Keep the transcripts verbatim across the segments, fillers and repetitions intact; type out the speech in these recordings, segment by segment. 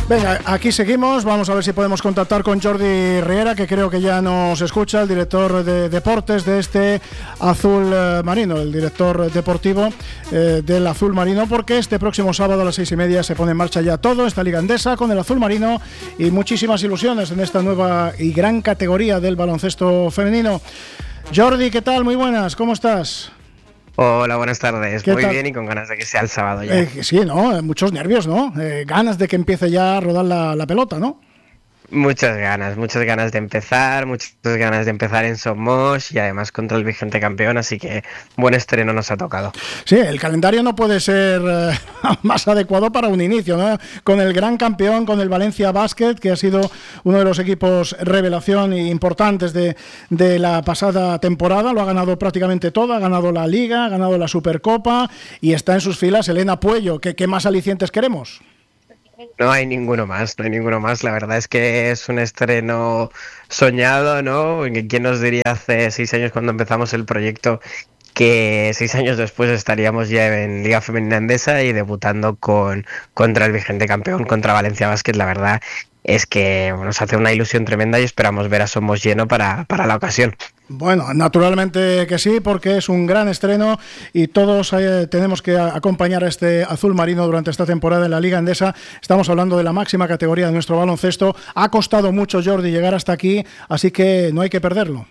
Venga, aquí seguimos, vamos a ver si podemos contactar con Jordi Riera, que creo que ya nos escucha, el director de deportes de este Azul Marino, el director deportivo eh, del Azul Marino, porque este próximo sábado a las seis y media se pone en marcha ya todo, esta Liga Endesa con el Azul Marino y muchísimas ilusiones en esta nueva y gran categoría del baloncesto femenino. Jordi, ¿qué tal? Muy buenas, ¿cómo estás? Hola, buenas tardes. Muy tal? bien y con ganas de que sea el sábado ya. Eh, sí, ¿no? Muchos nervios, ¿no? Eh, ganas de que empiece ya a rodar la, la pelota, ¿no? Muchas ganas, muchas ganas de empezar, muchas ganas de empezar en Somos y además contra el vigente campeón, así que buen estreno nos ha tocado. Sí, el calendario no puede ser eh, más adecuado para un inicio, ¿no? Con el gran campeón, con el Valencia Basket, que ha sido uno de los equipos revelación e importantes de, de la pasada temporada, lo ha ganado prácticamente todo, ha ganado la Liga, ha ganado la Supercopa y está en sus filas Elena Puello. ¿Qué, qué más alicientes queremos? No hay ninguno más, no hay ninguno más. La verdad es que es un estreno soñado, ¿no? ¿Quién nos diría hace seis años cuando empezamos el proyecto que seis años después estaríamos ya en Liga Femenina Endesa y debutando con contra el vigente campeón, contra Valencia Basket? La verdad es que bueno, nos hace una ilusión tremenda y esperamos ver a Somos lleno para, para la ocasión. Bueno, naturalmente que sí, porque es un gran estreno y todos eh, tenemos que acompañar a este Azul Marino durante esta temporada en la Liga Endesa. Estamos hablando de la máxima categoría de nuestro baloncesto. Ha costado mucho, Jordi, llegar hasta aquí, así que no hay que perderlo.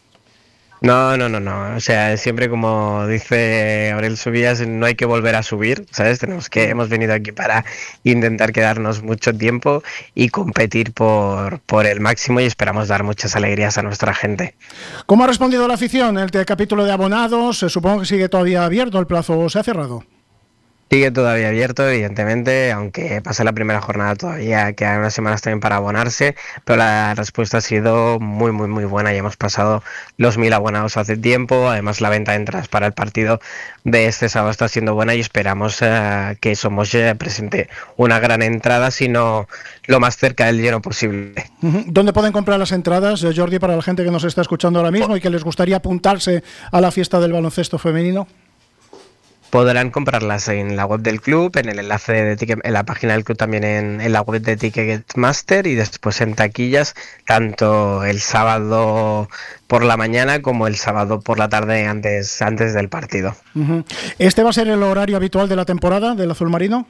No, no, no, no. O sea, siempre como dice Aurel Subías, no hay que volver a subir, ¿sabes? Tenemos que, hemos venido aquí para intentar quedarnos mucho tiempo y competir por, por el máximo y esperamos dar muchas alegrías a nuestra gente. ¿Cómo ha respondido la afición? El capítulo de abonados, supongo que sigue todavía abierto, el plazo se ha cerrado. Sigue todavía abierto, evidentemente, aunque pasa la primera jornada todavía, quedan unas semanas también para abonarse, pero la respuesta ha sido muy, muy, muy buena. Ya hemos pasado los mil abonados hace tiempo, además la venta de entradas para el partido de este sábado está siendo buena y esperamos uh, que Somos uh, presente una gran entrada, sino lo más cerca del lleno posible. ¿Dónde pueden comprar las entradas, Jordi, para la gente que nos está escuchando ahora mismo y que les gustaría apuntarse a la fiesta del baloncesto femenino? Podrán comprarlas en la web del club, en el enlace de ticket, en la página del club también en, en la web de Ticketmaster y después en taquillas, tanto el sábado por la mañana como el sábado por la tarde antes, antes del partido. Uh-huh. ¿Este va a ser el horario habitual de la temporada del Azul Marino?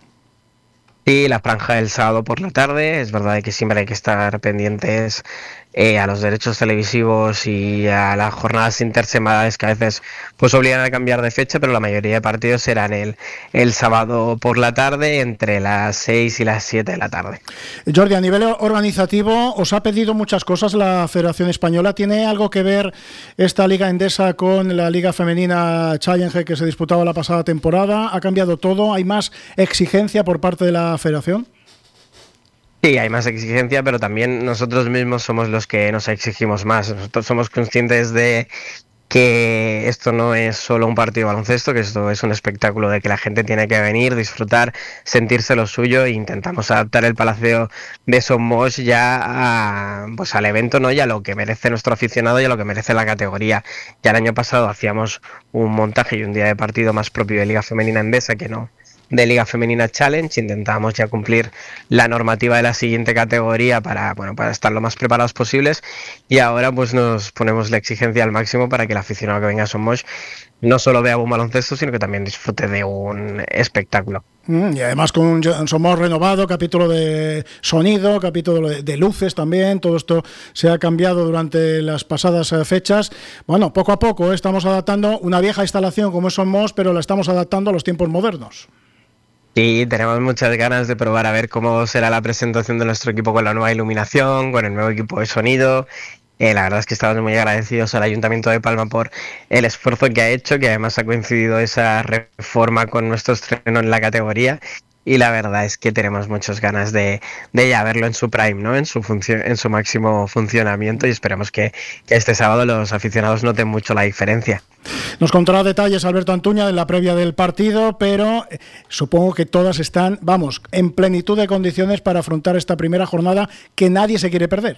Sí, la franja del sábado por la tarde. Es verdad que siempre hay que estar pendientes eh, a los derechos televisivos y a las jornadas intersemanales que a veces pues obligan a cambiar de fecha, pero la mayoría de partidos serán el, el sábado por la tarde entre las seis y las siete de la tarde. Jordi, a nivel organizativo, ¿os ha pedido muchas cosas la Federación Española? ¿Tiene algo que ver esta Liga Endesa con la Liga Femenina Challenger que se disputaba la pasada temporada? ¿Ha cambiado todo? ¿Hay más exigencia por parte de la Federación? Sí, hay más exigencia, pero también nosotros mismos somos los que nos exigimos más. Nosotros somos conscientes de que esto no es solo un partido de baloncesto, que esto es un espectáculo de que la gente tiene que venir, disfrutar, sentirse lo suyo e intentamos adaptar el Palacio de Somos ya a, pues al evento, ¿no? Y a lo que merece nuestro aficionado y a lo que merece la categoría. Ya el año pasado hacíamos un montaje y un día de partido más propio de Liga Femenina Endesa que no de Liga Femenina Challenge. Intentamos ya cumplir la normativa de la siguiente categoría para, bueno, para estar lo más preparados posibles y ahora pues nos ponemos la exigencia al máximo para que el aficionado que venga a Somos no solo vea un baloncesto, sino que también disfrute de un espectáculo. Mm, y además con un Somos renovado, capítulo de sonido, capítulo de, de luces también, todo esto se ha cambiado durante las pasadas fechas. Bueno, poco a poco ¿eh? estamos adaptando una vieja instalación como es Somos, pero la estamos adaptando a los tiempos modernos. Sí, tenemos muchas ganas de probar a ver cómo será la presentación de nuestro equipo con la nueva iluminación, con el nuevo equipo de sonido. Eh, la verdad es que estamos muy agradecidos al Ayuntamiento de Palma por el esfuerzo que ha hecho, que además ha coincidido esa reforma con nuestro estreno en la categoría. Y la verdad es que tenemos muchas ganas de, de ya verlo en su prime, ¿no? En su función, en su máximo funcionamiento y esperemos que, que este sábado los aficionados noten mucho la diferencia. Nos contará detalles Alberto Antuña en la previa del partido, pero eh, supongo que todas están, vamos, en plenitud de condiciones para afrontar esta primera jornada que nadie se quiere perder.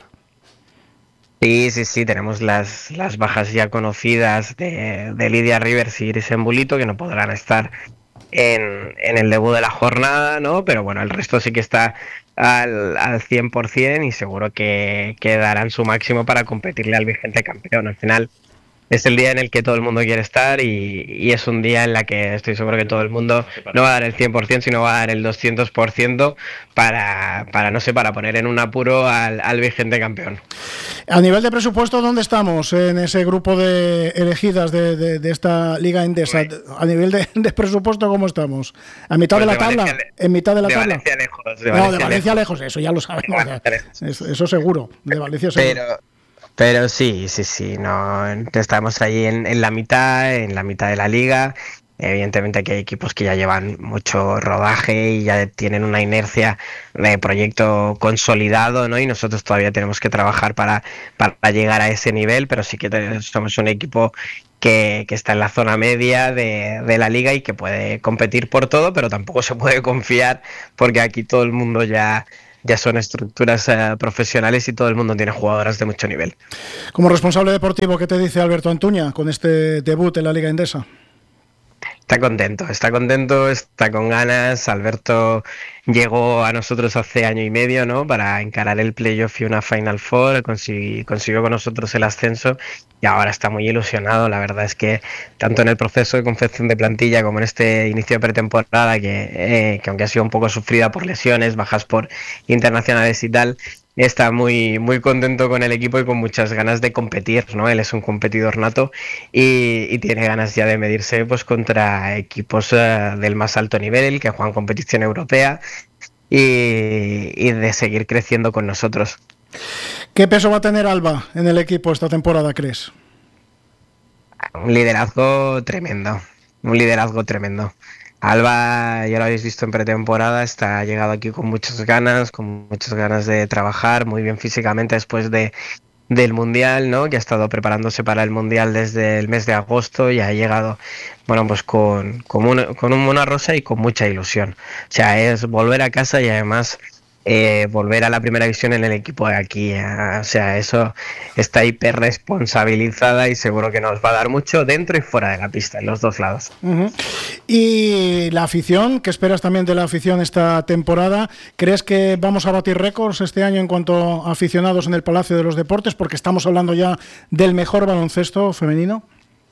Sí, sí, sí, tenemos las, las bajas ya conocidas de, de Lidia Rivers y Iris Embulito, que no podrán estar en, en el debut de la jornada, ¿no? Pero bueno, el resto sí que está al, al cien por ciento y seguro que, que darán su máximo para competirle al vigente campeón. Al final es el día en el que todo el mundo quiere estar y, y es un día en la que estoy seguro que todo el mundo no va a dar el cien por ciento, sino va a dar el doscientos por ciento para, para no sé, para poner en un apuro al, al vigente campeón. A nivel de presupuesto, ¿dónde estamos en ese grupo de elegidas de, de, de esta Liga Endesa? A nivel de, de presupuesto, ¿cómo estamos? ¿A mitad pues de la de tabla? Valencia, ¿En mitad de la de tabla? Valencia lejos, de no, Valencia de Valencia lejos. lejos, eso ya lo sabemos. Eso, eso seguro, de Valencia seguro. Pero, pero sí, sí, sí, no, estamos ahí en, en la mitad, en la mitad de la liga. Evidentemente que hay equipos que ya llevan mucho rodaje y ya tienen una inercia de proyecto consolidado, ¿no? Y nosotros todavía tenemos que trabajar para, para llegar a ese nivel, pero sí que somos un equipo que, que está en la zona media de, de la liga y que puede competir por todo, pero tampoco se puede confiar porque aquí todo el mundo ya... ya son estructuras uh, profesionales y todo el mundo tiene jugadoras de mucho nivel. Como responsable deportivo, ¿qué te dice Alberto Antuña con este debut en la Liga Endesa? Está contento, está contento, está con ganas. Alberto llegó a nosotros hace año y medio, ¿no? Para encarar el playoff y una Final Four, consiguió, consiguió con nosotros el ascenso y ahora está muy ilusionado. La verdad es que tanto en el proceso de confección de plantilla como en este inicio de pretemporada, que, eh, que aunque ha sido un poco sufrida por lesiones, bajas por internacionales y tal, está muy, muy contento con el equipo y con muchas ganas de competir, ¿no? Él es un competidor nato y, y tiene ganas ya de medirse pues contra equipos uh, del más alto nivel, que juegan competición europea y, y de seguir creciendo con nosotros. ¿Qué peso va a tener Alba en el equipo esta temporada, crees? Un liderazgo tremendo, un liderazgo tremendo. Alba, ya lo habéis visto en pretemporada, está llegado aquí con muchas ganas, con muchas ganas de trabajar, muy bien físicamente después de, del Mundial, ¿no? Que ha estado preparándose para el Mundial desde el mes de agosto y ha llegado, bueno, pues con, con, una, con una rosa y con mucha ilusión. O sea, es volver a casa y además eh, volver a la primera división en el equipo de aquí. Eh, o sea, eso está hiper responsabilizada y seguro que nos va a dar mucho dentro y fuera de la pista, en los dos lados. Uh-huh. Y la afición, ¿qué esperas también de la afición esta temporada? ¿Crees que vamos a batir récords este año en cuanto a aficionados en el Palacio de los Deportes? Porque estamos hablando ya del mejor baloncesto femenino.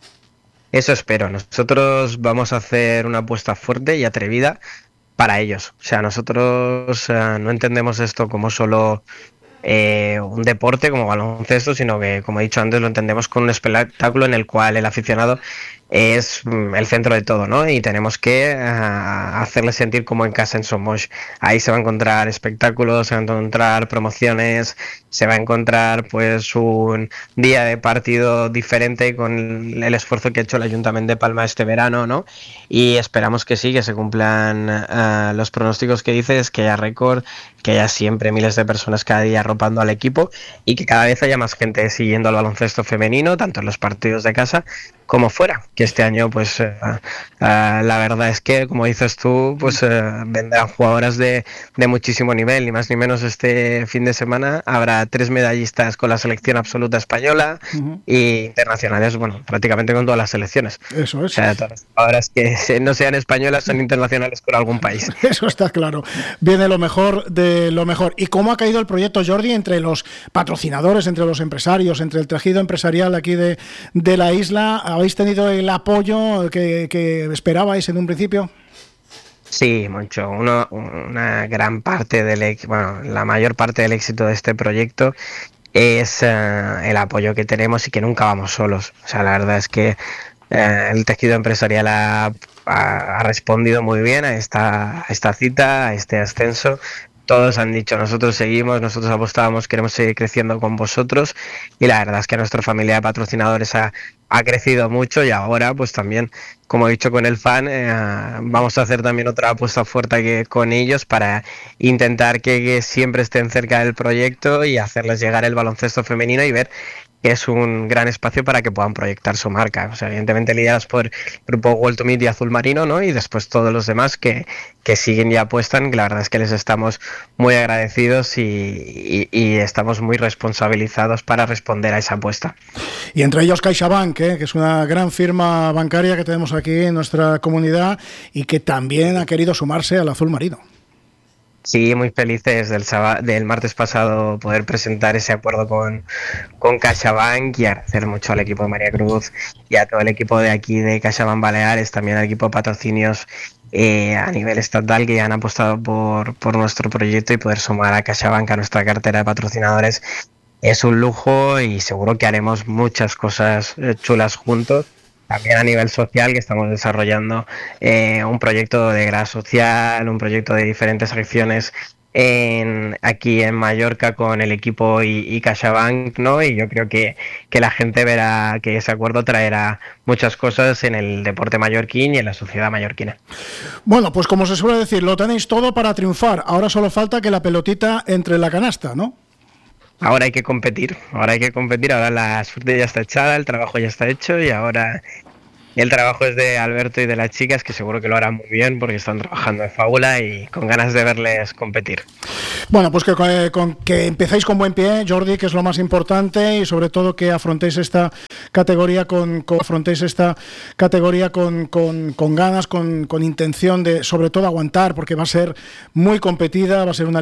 Eso espero. Nosotros vamos a hacer una apuesta fuerte y atrevida para ellos. O sea, nosotros uh, no entendemos esto como solo eh, un deporte como baloncesto, sino que, como he dicho antes, lo entendemos como un espectáculo en el cual el aficionado es el centro de todo, ¿no? Y tenemos que uh, hacerle sentir como en casa en Somos. Ahí se va a encontrar espectáculos, se va a encontrar promociones, se va a encontrar pues un día de partido diferente con el esfuerzo que ha hecho el Ayuntamiento de Palma este verano, ¿no? Y esperamos que sí, que se cumplan uh, los pronósticos que dices, que haya récord, que haya siempre miles de personas cada día arropando al equipo y que cada vez haya más gente siguiendo el baloncesto femenino, tanto en los partidos de casa como fuera, que este año pues uh, uh, la verdad es que, como dices tú, pues uh, vendrán jugadoras de, de muchísimo nivel, ni más ni menos. Este fin de semana habrá tres medallistas con la selección absoluta española uh-huh. y internacionales, bueno, prácticamente con todas las selecciones. Eso es. O sea, todas las jugadoras que no sean españolas son internacionales con algún país. Eso está claro. Viene lo mejor de lo mejor. ¿Y cómo ha caído el proyecto, Jordi, entre los patrocinadores, entre los empresarios, entre el tejido empresarial aquí de, de la isla? ¿Habéis tenido el apoyo que, que esperabais en un principio? Sí, mucho. Uno, una gran parte del, bueno, la mayor parte del éxito de este proyecto es uh, el apoyo que tenemos y que nunca vamos solos. O sea, la verdad es que uh, el tejido empresarial ha, ha, ha respondido muy bien a esta, a esta cita, a este ascenso. Todos han dicho, nosotros seguimos, nosotros apostábamos, queremos seguir creciendo con vosotros, y la verdad es que nuestra familia de patrocinadores ha, ha crecido mucho y ahora pues también, como he dicho con el fan, eh, vamos a hacer también otra apuesta fuerte que con ellos para intentar que, que siempre estén cerca del proyecto y hacerles llegar el baloncesto femenino y ver que es un gran espacio para que puedan proyectar su marca. O sea, evidentemente liderados por el grupo World to Meet y Azul Marino, ¿no? Y después todos los demás que, que siguen y apuestan, que la verdad es que les estamos muy agradecidos y, y, y estamos muy responsabilizados para responder a esa apuesta. Y entre ellos CaixaBank, CaixaBank, ¿eh? Que es una gran firma bancaria que tenemos aquí en nuestra comunidad y que también ha querido sumarse al azul marino. Sí, muy felices del, sábado, del martes pasado poder presentar ese acuerdo con, con CaixaBank y agradecer mucho al equipo de María Cruz y a todo el equipo de aquí de CaixaBank Baleares, también al equipo de patrocinios eh, a nivel estatal que han apostado por, por nuestro proyecto, y poder sumar a CaixaBank a nuestra cartera de patrocinadores es un lujo, y seguro que haremos muchas cosas chulas juntos. También a nivel social, que estamos desarrollando eh, un proyecto de grada social, un proyecto de diferentes acciones en, aquí en Mallorca con el equipo y, y CaixaBank, ¿no? Y yo creo que, que la gente verá que ese acuerdo traerá muchas cosas en el deporte mallorquín y en la sociedad mallorquina. Bueno, pues como se suele decir, lo tenéis todo para triunfar. Ahora solo falta que la pelotita entre en la canasta, ¿no? Ahora hay que competir, ahora hay que competir, ahora la suerte ya está echada, el trabajo ya está hecho, y ahora el trabajo es de Alberto y de las chicas, que seguro que lo harán muy bien porque están trabajando de fábula y con ganas de verles competir. Bueno, pues que, con, que empecéis con buen pie, Jordi, que es lo más importante, y sobre todo que afrontéis esta categoría con, con afrontéis esta categoría con, con, con ganas, con, con intención de sobre todo aguantar, porque va a ser muy competida, va a ser una